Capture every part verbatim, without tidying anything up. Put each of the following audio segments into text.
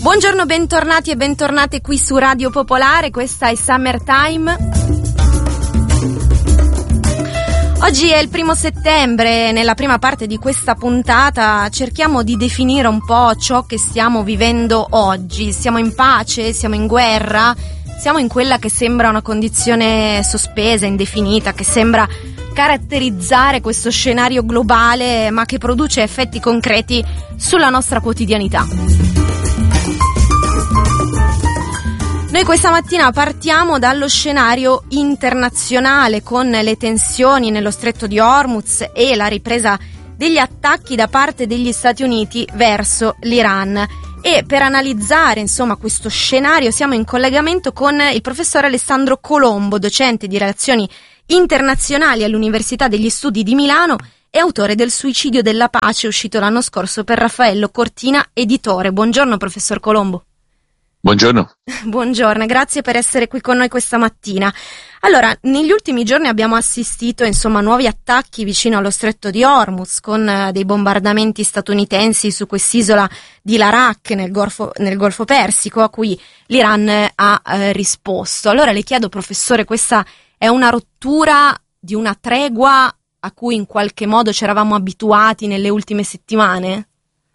Buongiorno, bentornati e bentornate qui su Radio Popolare, questa è Summertime. Oggi è il primo settembre, nella prima parte di questa puntata cerchiamo di definire un po' ciò che stiamo vivendo oggi. Siamo in pace, siamo in guerra, siamo in quella che sembra una condizione sospesa, indefinita, che sembra caratterizzare questo scenario globale ma che produce effetti concreti sulla nostra quotidianità. Noi questa mattina partiamo dallo scenario internazionale con le tensioni nello stretto di Hormuz e la ripresa degli attacchi da parte degli Stati Uniti verso l'Iran. E per analizzare insomma questo scenario siamo in collegamento con il professor Alessandro Colombo, docente di relazioni internazionali all'Università degli Studi di Milano e autore del Suicidio della pace, uscito l'anno scorso per Raffaello Cortina, editore. Buongiorno professor Colombo. Buongiorno. Buongiorno, grazie per essere qui con noi questa mattina. Allora, negli ultimi giorni abbiamo assistito insomma a nuovi attacchi vicino allo stretto di Hormuz con uh, dei bombardamenti statunitensi su quest'isola di Larak nel Golfo, nel Golfo Persico, a cui l'Iran ha uh, risposto. Allora le chiedo, professore, questa è una rottura di una tregua a cui in qualche modo ci eravamo abituati nelle ultime settimane?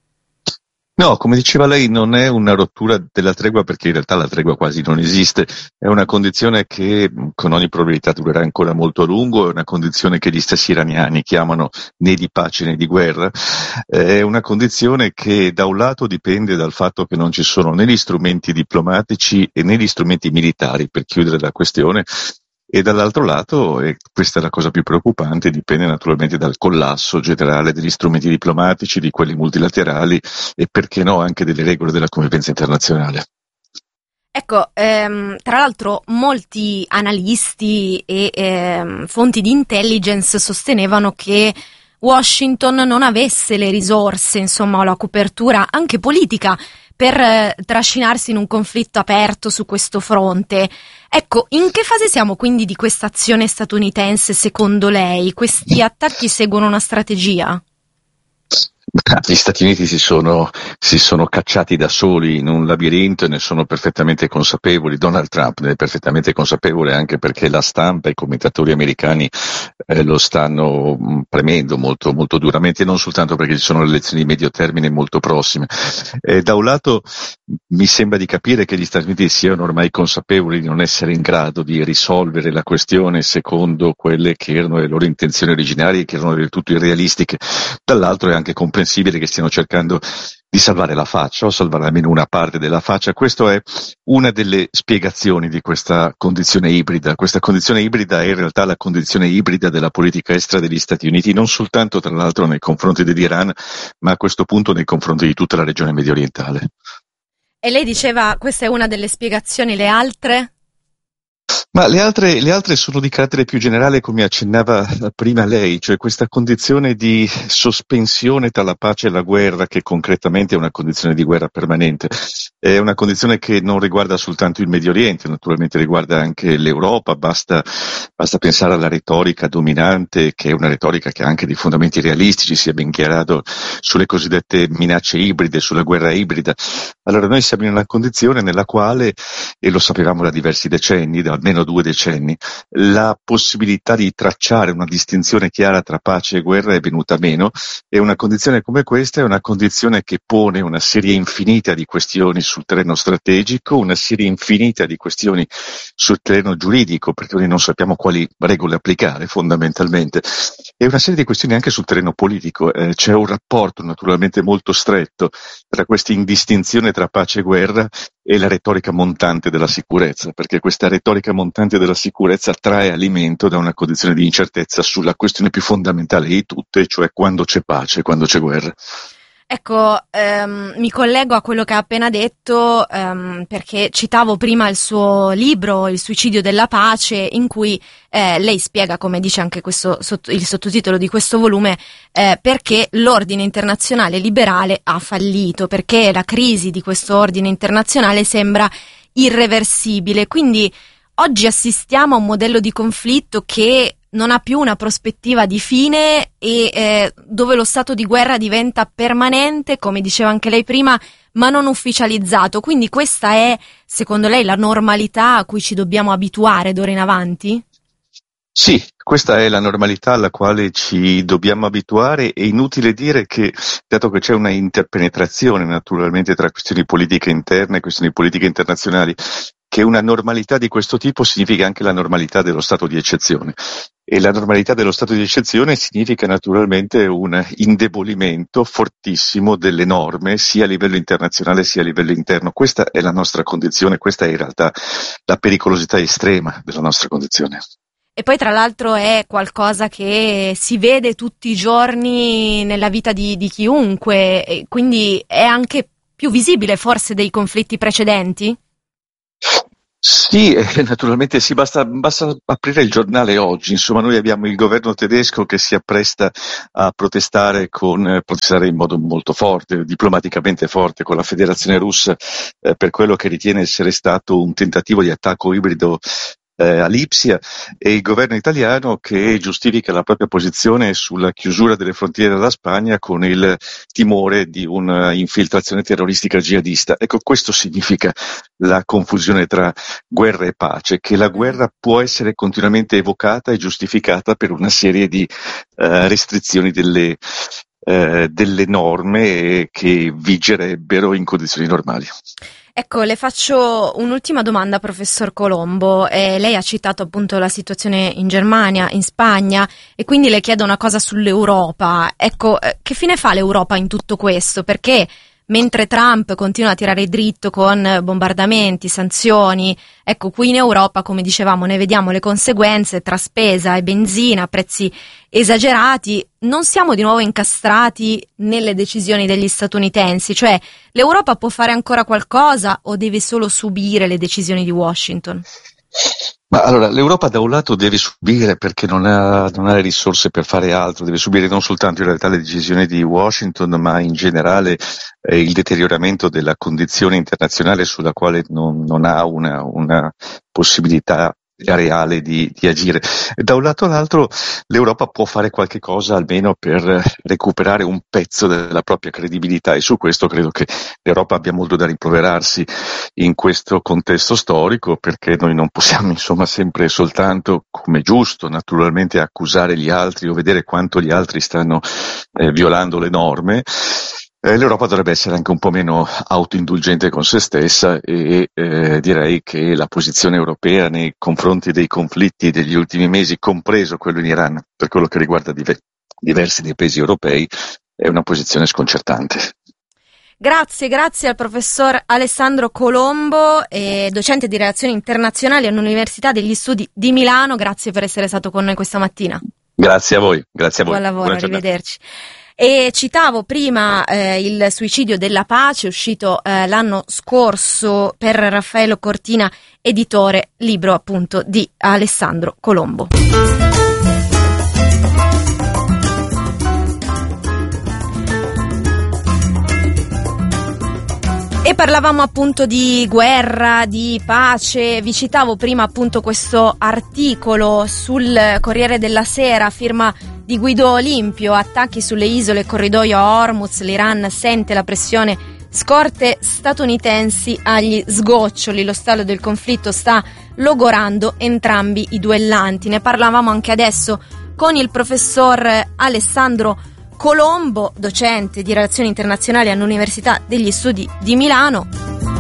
No, come diceva lei, non è una rottura della tregua, perché in realtà la tregua quasi non esiste, è una condizione che con ogni probabilità durerà ancora molto a lungo, è una condizione che gli stessi iraniani chiamano né di pace né di guerra, è una condizione che da un lato dipende dal fatto che non ci sono né gli strumenti diplomatici e né gli strumenti militari per chiudere la questione, e dall'altro lato, e questa è la cosa più preoccupante, dipende naturalmente dal collasso generale degli strumenti diplomatici, di quelli multilaterali e perché no anche delle regole della convivenza internazionale. Ecco, ehm, tra l'altro molti analisti e ehm, fonti di intelligence sostenevano che Washington non avesse le risorse, insomma, o la copertura anche politica per eh, trascinarsi in un conflitto aperto su questo fronte. Ecco, in che fase siamo quindi di questa azione statunitense secondo lei? Questi attacchi seguono una strategia? Gli Stati Uniti si sono, si sono cacciati da soli in un labirinto e ne sono perfettamente consapevoli. Donald Trump ne è perfettamente consapevole, anche perché la stampa e i commentatori americani eh, lo stanno mh, premendo molto, molto duramente, e non soltanto perché ci sono le elezioni di medio termine molto prossime. Eh, da un lato mi sembra di capire che gli Stati Uniti siano ormai consapevoli di non essere in grado di risolvere la questione secondo quelle che erano le loro intenzioni originarie, che erano del tutto irrealistiche. Dall'altro è anche comprensibile che stiano cercando di salvare la faccia o salvare almeno una parte della faccia. Questa è una delle spiegazioni di questa condizione ibrida. Questa condizione ibrida è in realtà la condizione ibrida della politica estera degli Stati Uniti, non soltanto tra l'altro nei confronti dell'Iran, ma a questo punto nei confronti di tutta la regione mediorientale. E lei diceva questa è una delle spiegazioni, le altre? Ma le altre, le altre sono di carattere più generale, come accennava prima lei, cioè questa condizione di sospensione tra la pace e la guerra, che concretamente è una condizione di guerra permanente. È una condizione che non riguarda soltanto il Medio Oriente, naturalmente riguarda anche l'Europa. Basta, basta pensare alla retorica dominante, che è una retorica che ha anche dei fondamenti realistici, sia ben chiarato, sulle cosiddette minacce ibride, sulla guerra ibrida. Allora noi siamo in una condizione nella quale, e lo sapevamo da diversi decenni, da almeno due decenni, la possibilità di tracciare una distinzione chiara tra pace e guerra è venuta meno, e una condizione come questa è una condizione che pone una serie infinita di questioni sul terreno strategico, una serie infinita di questioni sul terreno giuridico, perché noi non sappiamo quali regole applicare fondamentalmente, e una serie di questioni anche sul terreno politico. Eh, c'è un rapporto naturalmente molto stretto tra questa indistinzione tra pace e guerra e la retorica montante della sicurezza, perché questa retorica montante della sicurezza trae alimento da una condizione di incertezza sulla questione più fondamentale di tutte, cioè quando c'è pace e quando c'è guerra. Ecco, ehm, mi collego a quello che ha appena detto, ehm, perché citavo prima il suo libro, Il suicidio della pace, in cui eh, lei spiega, come dice anche questo, sotto, il sottotitolo di questo volume, eh, perché l'ordine internazionale liberale ha fallito, perché la crisi di questo ordine internazionale sembra irreversibile. Quindi oggi assistiamo a un modello di conflitto che non ha più una prospettiva di fine e eh, dove lo stato di guerra diventa permanente, come diceva anche lei prima, ma non ufficializzato. Quindi questa è, secondo lei, la normalità a cui ci dobbiamo abituare d'ora in avanti? Sì, questa è la normalità alla quale ci dobbiamo abituare. È inutile dire che, dato che c'è una interpenetrazione naturalmente tra questioni politiche interne e questioni politiche internazionali, che una normalità di questo tipo significa anche la normalità dello stato di eccezione. E la normalità dello stato di eccezione significa naturalmente un indebolimento fortissimo delle norme, sia a livello internazionale sia a livello interno. Questa è la nostra condizione, questa è in realtà la pericolosità estrema della nostra condizione. E poi tra l'altro è qualcosa che si vede tutti i giorni nella vita di, di chiunque, e quindi è anche più visibile forse dei conflitti precedenti? Sì, eh, naturalmente sì, basta, basta aprire il giornale oggi. Insomma, noi abbiamo il governo tedesco che si appresta a protestare con eh, protestare in modo molto forte, diplomaticamente forte, con la Federazione Russa eh, per quello che ritiene essere stato un tentativo di attacco ibrido Eh, a Lipsia, e il governo italiano che giustifica la propria posizione sulla chiusura delle frontiere della Spagna con il timore di una infiltrazione terroristica jihadista. Ecco, questo significa la confusione tra guerra e pace, che la guerra può essere continuamente evocata e giustificata per una serie di eh, restrizioni delle, eh, delle norme che vigerebbero in condizioni normali. Ecco, le faccio un'ultima domanda, professor Colombo. Eh, lei ha citato appunto la situazione in Germania, in Spagna, e quindi le chiedo una cosa sull'Europa. Ecco, eh, che fine fa l'Europa in tutto questo? Perché mentre Trump continua a tirare dritto con bombardamenti, sanzioni, ecco, qui in Europa, come dicevamo, ne vediamo le conseguenze tra spesa e benzina, prezzi esagerati. Non siamo di nuovo incastrati nelle decisioni degli statunitensi, cioè l'Europa può fare ancora qualcosa o deve solo subire le decisioni di Washington? Ma allora, l'Europa da un lato deve subire perché non ha, non ha le risorse per fare altro, deve subire non soltanto in realtà le decisioni di Washington, ma in generale eh, il deterioramento della condizione internazionale sulla quale non, non ha una, una possibilità reale di, di agire. E da un lato all'altro l'Europa può fare qualche cosa almeno per recuperare un pezzo della propria credibilità, e su questo credo che l'Europa abbia molto da rimproverarsi in questo contesto storico, perché noi non possiamo insomma sempre soltanto, come giusto naturalmente, accusare gli altri o vedere quanto gli altri stanno eh, violando le norme. Eh, L'Europa dovrebbe essere anche un po' meno autoindulgente con se stessa, e eh, direi che la posizione europea nei confronti dei conflitti degli ultimi mesi, compreso quello in Iran, per quello che riguarda diver- diversi dei paesi europei, è una posizione sconcertante. Grazie, grazie al professor Alessandro Colombo, eh, docente di relazioni internazionali all'Università degli Studi di Milano. Grazie per essere stato con noi questa mattina. Grazie a voi, grazie a voi. Buon lavoro, Buona giornata. arrivederci. E citavo prima eh, il Suicidio della pace, uscito eh, l'anno scorso per Raffaello Cortina, editore, libro appunto di Alessandro Colombo. E parlavamo appunto di guerra, di pace. Vi citavo prima appunto questo articolo sul Corriere della Sera, firma di Guido Olimpio: attacchi sulle isole, corridoio a Hormuz, l'Iran sente la pressione, scorte statunitensi agli sgoccioli, lo stallo del conflitto sta logorando entrambi i duellanti. Ne parlavamo anche adesso con il professor Alessandro Colombo, docente di relazioni internazionali all'Università degli Studi di Milano.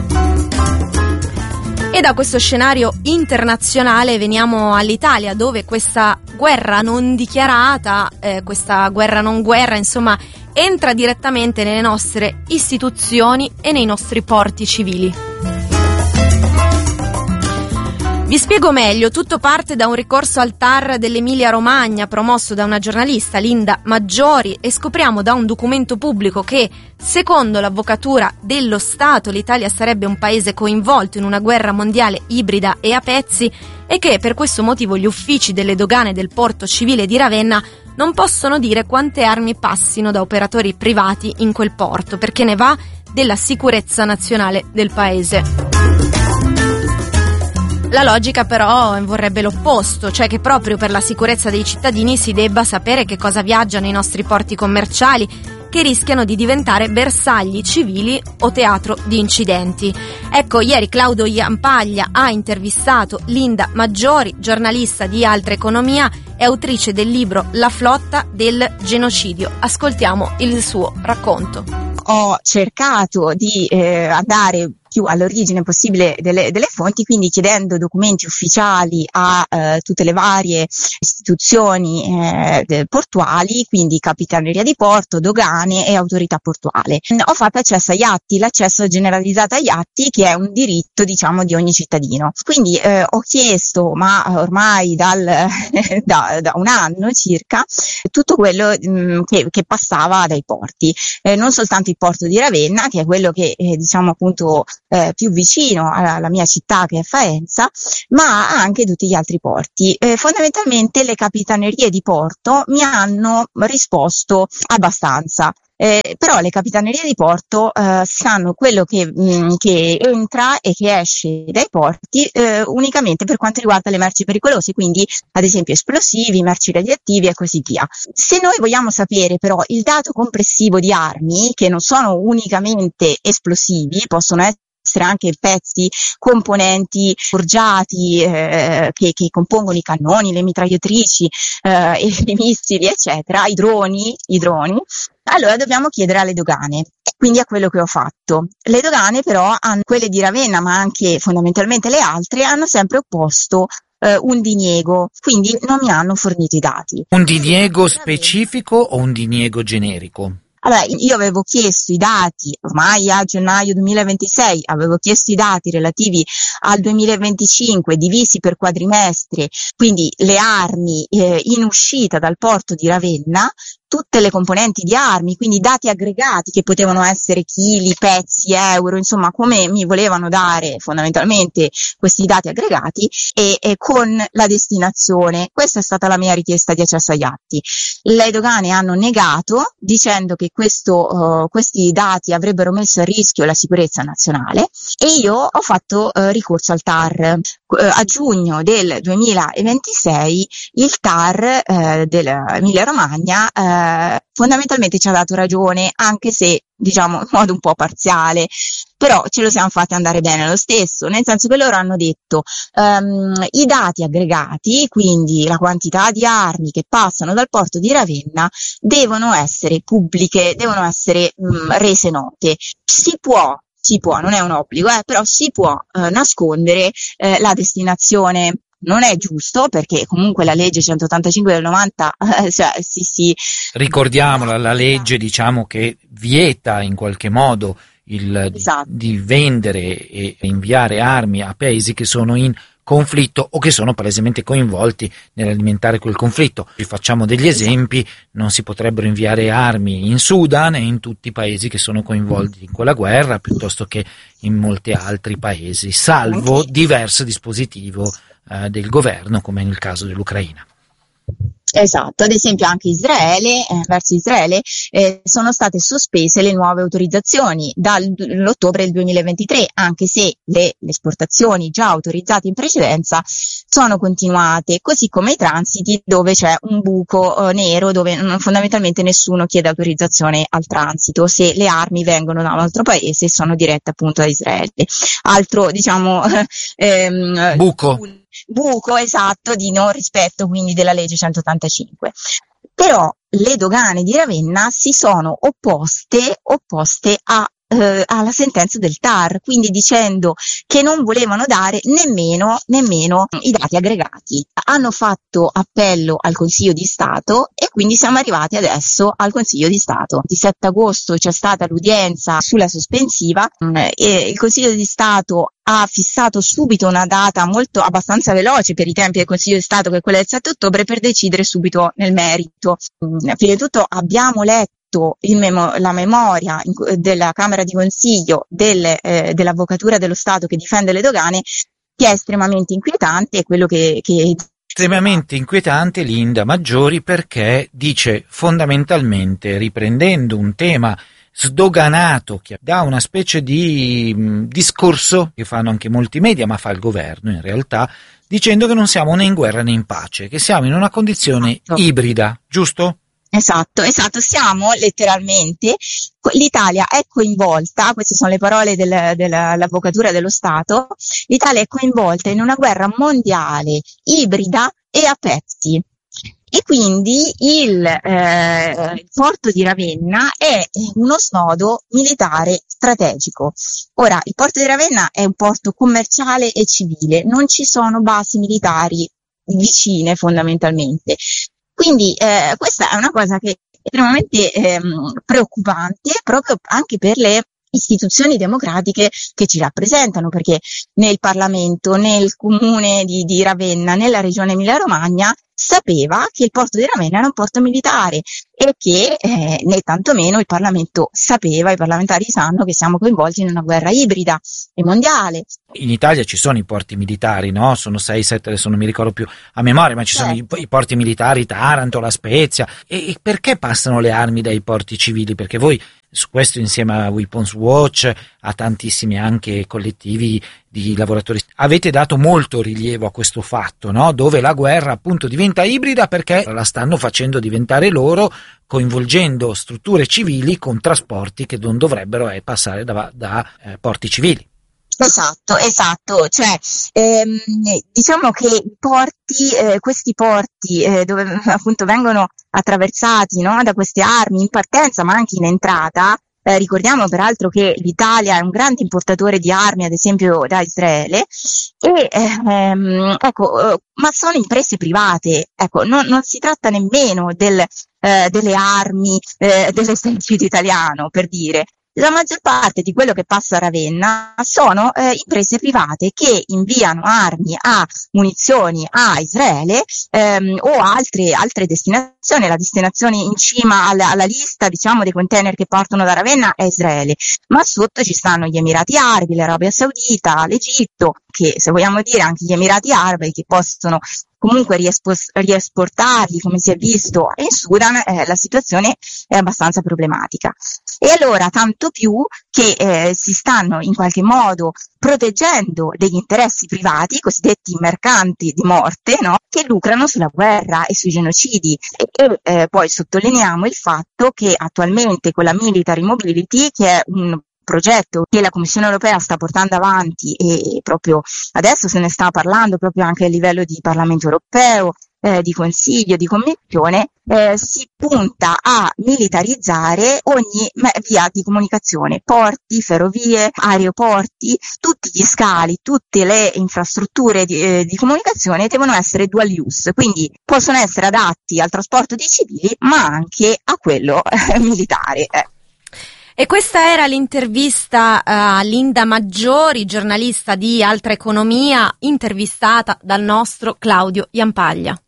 E da questo scenario internazionale veniamo all'Italia, dove questa guerra non dichiarata, eh, questa guerra non guerra, insomma, entra direttamente nelle nostre istituzioni e nei nostri porti civili. Vi spiego meglio. Tutto parte da un ricorso al T A R dell'Emilia Romagna promosso da una giornalista, Linda Maggiori, e scopriamo da un documento pubblico che, secondo l'Avvocatura dello Stato, l'Italia sarebbe un paese coinvolto in una guerra mondiale ibrida e a pezzi, e che per questo motivo gli uffici delle dogane del porto civile di Ravenna non possono dire quante armi passino da operatori privati in quel porto, perché ne va della sicurezza nazionale del paese. La logica però vorrebbe l'opposto, cioè che proprio per la sicurezza dei cittadini si debba sapere che cosa viaggiano i nostri porti commerciali, che rischiano di diventare bersagli civili o teatro di incidenti. Ecco, ieri Claudio Iampaglia ha intervistato Linda Maggiori, giornalista di Altra Economia e autrice del libro La flotta del genocidio. Ascoltiamo il suo racconto. Ho cercato di eh, andare più all'origine possibile delle, delle fonti, quindi chiedendo documenti ufficiali a eh, tutte le varie istituzioni eh, portuali, quindi Capitaneria di Porto, dogane e autorità portuale. Ho fatto accesso agli atti, l'accesso generalizzato agli atti, che è un diritto, diciamo, di ogni cittadino. Quindi eh, ho chiesto, ma ormai dal, da, da un anno circa, tutto quello mh, che, che passava dai porti, eh, non soltanto il porto di Ravenna, che è quello che eh, diciamo appunto Eh, più vicino alla, alla mia città, che è Faenza, ma anche tutti gli altri porti. Eh, fondamentalmente le capitanerie di porto mi hanno risposto abbastanza. Eh, però le capitanerie di porto eh, sanno quello che, mh, che entra e che esce dai porti eh, unicamente per quanto riguarda le merci pericolose, quindi ad esempio esplosivi, merci radioattivi e così via. Se noi vogliamo sapere però il dato complessivo di armi, che non sono unicamente esplosivi, possono essere essere anche pezzi, componenti forgiati eh, che, che compongono i cannoni, le mitragliatrici, eh, i missili, eccetera, i droni, i droni, allora dobbiamo chiedere alle dogane. E quindi è quello che ho fatto. Le dogane però, hanno, quelle di Ravenna, ma anche fondamentalmente le altre, hanno sempre opposto eh, un diniego, quindi non mi hanno fornito i dati. Un diniego specifico o un diniego generico? Allora, io avevo chiesto i dati, ormai a gennaio duemilaventisei, avevo chiesto i dati relativi al duemilaventicinque divisi per quadrimestre, quindi le armi eh, in uscita dal porto di Ravenna, tutte le componenti di armi, quindi dati aggregati che potevano essere chili, pezzi, euro, insomma come mi volevano dare fondamentalmente questi dati aggregati e, e con la destinazione. Questa è stata la mia richiesta di accesso agli atti. Le dogane hanno negato dicendo che questo, uh, questi dati avrebbero messo a rischio la sicurezza nazionale e io ho fatto uh, ricorso al T A R. Uh, a giugno del duemilaventisei il T A R uh, dell'Emilia Romagna uh, fondamentalmente ci ha dato ragione, anche se diciamo in modo un po' parziale, però ce lo siamo fatti andare bene lo stesso, nel senso che loro hanno detto um, i dati aggregati, quindi la quantità di armi che passano dal porto di Ravenna, devono essere pubbliche, devono essere um, rese note. Si può si può, non è un obbligo, eh, però si può eh, nascondere eh, la destinazione. Non è giusto, perché comunque la legge centottantacinque del novanta, eh, cioè, sì, sì. Ricordiamola, la legge diciamo che vieta in qualche modo il esatto. di, di vendere e inviare armi a paesi che sono in conflitto o che sono palesemente coinvolti nell'alimentare quel conflitto. Vi facciamo degli esempi: non si potrebbero inviare armi in Sudan e in tutti i paesi che sono coinvolti in quella guerra, piuttosto che in molti altri paesi, salvo diverso dispositivo eh, del governo, come nel caso dell'Ucraina. Esatto, ad esempio anche Israele, eh, verso Israele eh, sono state sospese le nuove autorizzazioni dall'ottobre del duemilaventitré, anche se le, le esportazioni già autorizzate in precedenza sono continuate, così come i transiti dove c'è un buco eh, nero dove non, fondamentalmente nessuno chiede autorizzazione al transito se le armi vengono da un altro paese e sono dirette appunto da Israele. Altro diciamo ehm, buco. buco esatto di non rispetto quindi della legge centottantacinque. Però le dogane di Ravenna si sono opposte opposte a eh, alla sentenza del T A R, quindi dicendo che non volevano dare nemmeno nemmeno i dati aggregati. Hanno fatto appello al Consiglio di Stato e quindi siamo arrivati adesso al Consiglio di Stato. Il sette agosto c'è stata l'udienza sulla sospensiva e il Consiglio di Stato ha fissato subito una data molto abbastanza veloce per i tempi del Consiglio di Stato, che è quella del sette ottobre, per decidere subito nel merito. Prima di tutto abbiamo letto il memo- la memoria in, della Camera di Consiglio del, eh, dell'Avvocatura dello Stato che difende le dogane, che è estremamente inquietante, è quello che, che estremamente inquietante, Linda Maggiori, perché dice fondamentalmente, riprendendo un tema sdoganato da una specie di mh, discorso che fanno anche molti media, ma fa il governo in realtà, dicendo che non siamo né in guerra né in pace, che siamo in una condizione esatto. ibrida, giusto? Esatto, esatto, siamo letteralmente, l'Italia è coinvolta, queste sono le parole del, dell'Avvocatura dello Stato, l'Italia è coinvolta in una guerra mondiale, ibrida e a pezzi. E quindi il, eh, il porto di Ravenna è uno snodo militare strategico. Ora, il porto di Ravenna è un porto commerciale e civile, non ci sono basi militari vicine fondamentalmente. Quindi eh, questa è una cosa che è estremamente ehm, preoccupante proprio anche per le istituzioni democratiche che ci rappresentano, perché nel Parlamento, nel comune di, di Ravenna, nella regione Emilia-Romagna sapeva che il porto di Ravenna era un porto militare e che eh, né tantomeno il Parlamento sapeva, i parlamentari sanno che siamo coinvolti in una guerra ibrida e mondiale. In Italia ci sono i porti militari, no? Sono sei, sette, adesso non mi ricordo più a memoria, ma ci certo. sono i, i porti militari, Taranto, La Spezia. E, e perché passano le armi dai porti civili? Perché voi su questo, insieme a Weapons Watch, a tantissimi anche collettivi di lavoratori, avete dato molto rilievo a questo fatto, no? Dove la guerra appunto diventa ibrida perché la stanno facendo diventare loro, coinvolgendo strutture civili con trasporti che non dovrebbero eh, passare da, da eh, porti civili. Esatto, esatto, cioè ehm, diciamo che i porti, eh, questi porti eh, dove appunto vengono attraversati, no, da queste armi in partenza ma anche in entrata, eh, ricordiamo peraltro che l'Italia è un grande importatore di armi ad esempio da Israele e ehm, ecco, eh, ma sono imprese private, ecco, non, non si tratta nemmeno del, eh, delle armi eh, dell'esercito italiano, per dire. La maggior parte di quello che passa a Ravenna sono eh, imprese private che inviano armi a munizioni a Israele ehm, o altre, altre destinazioni. La destinazione in cima alla, alla lista, diciamo, dei container che partono da Ravenna è Israele, ma sotto ci stanno gli Emirati Arabi, l'Arabia Saudita, l'Egitto, che se vogliamo dire anche gli Emirati Arabi che possono comunque riespos- riesportarli, come si è visto in Sudan, eh, la situazione è abbastanza problematica. E allora tanto più che eh, si stanno in qualche modo proteggendo degli interessi privati, cosiddetti mercanti di morte, no? Che lucrano sulla guerra e sui genocidi. E, e eh, poi sottolineiamo il fatto che attualmente con la Military Mobility, che è un progetto che la Commissione Europea sta portando avanti e proprio adesso se ne sta parlando proprio anche a livello di Parlamento Europeo, eh, di Consiglio, di Commissione, eh, si punta a militarizzare ogni via di comunicazione, porti, ferrovie, aeroporti, tutti gli scali, tutte le infrastrutture di, eh, di comunicazione devono essere dual use, quindi possono essere adatti al trasporto dei civili ma anche a quello eh, militare. Eh. E questa era l'intervista a Linda Maggiori, giornalista di Altra Economia, intervistata dal nostro Claudio Jampaglia.